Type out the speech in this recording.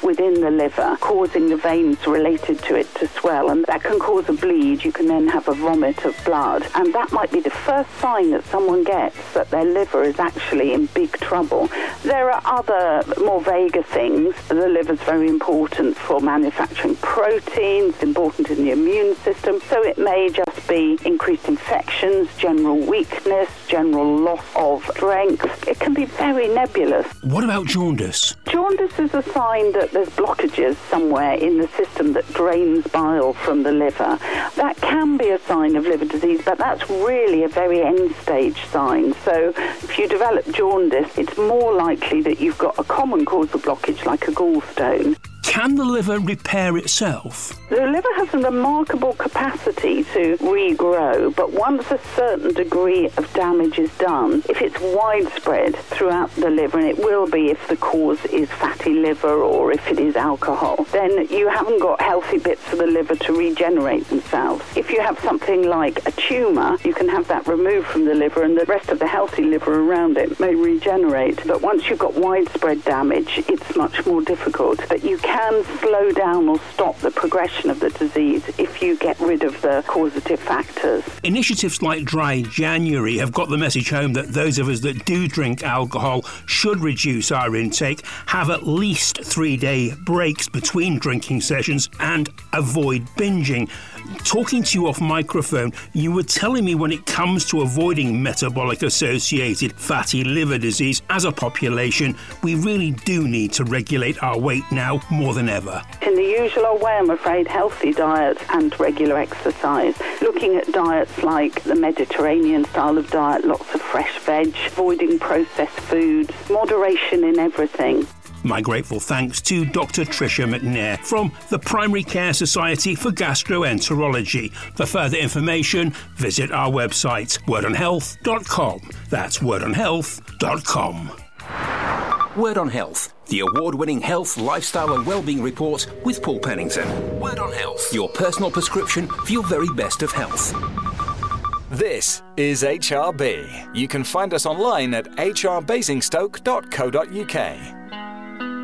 within the liver, causing the veins related to it to swell, and that can cause a bleed. You can then have a vomit of blood, and that might be the first sign that someone gets that their liver is actually in big trouble. There are other more vaguer things. The liver's very important for manufacturing proteins, important in the immune system, so it may just be increased infections, general weakness, general loss of strength. It can be very nebulous. What about jaundice? Jaundice is a sign that there's blockages somewhere in the system that drains bile from the liver. That can be a sign of liver disease, but that's really a very end-stage sign. So if you develop jaundice, it's more likely that you've got a common causal blockage like a gallstone. Can the liver repair itself? The liver has a remarkable capacity to regrow, but once a certain degree of damage is done, if it's widespread throughout the liver, and it will be if the cause is fatty liver or if it is alcohol, then you haven't got healthy bits of the liver to regenerate themselves. If you have something like a tumour, you can have that removed from the liver and the rest of the healthy liver around it may regenerate. But once you've got widespread damage, it's much more difficult. But you can slow down or stop the progression of the disease if you get rid of the causative factors. Initiatives like Dry January have got the message home that those of us that do drink alcohol should reduce our intake, have at least 3-day breaks between drinking sessions and avoid binging. Talking to you off microphone, you were telling me when it comes to avoiding metabolic-associated fatty liver disease, as a population, we really do need to regulate our weight now more than ever. In the usual way, I'm afraid, healthy diet and regular exercise. Looking at diets like the Mediterranean style of diet, lots of fresh veg, avoiding processed foods, moderation in everything. My grateful thanks to Dr. Tricia McNair from the Primary Care Society for Gastroenterology. For further information, visit our website, wordonhealth.com. That's wordonhealth.com. Word on Health, the award-winning health, lifestyle and wellbeing report with Paul Pennington. Word on Health, your personal prescription for your very best of health. This is HRB. You can find us online at hrbasingstoke.co.uk.